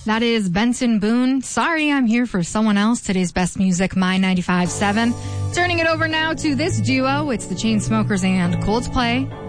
That is Benson Boone. Sorry, I'm here for someone else. Today's best music, My 95.7. Turning it over now to this duo. It's the Chainsmokers and Coldplay.